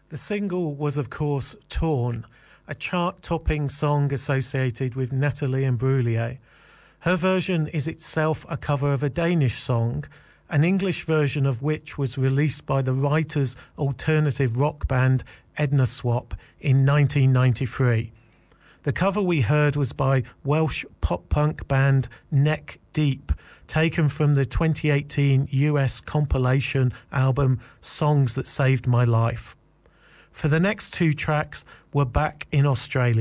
The single was, of course, Torn, a chart-topping song associated with Nathalie Imbruglia. Her version is itself a cover of a Danish song, an English version of which was released by the writer's alternative rock band Edna Swap in 1993. The cover we heard was by Welsh pop-punk band Neck Deep, taken from the 2018 US compilation album Songs That Saved My Life. For the next two tracks, we're back in Australia.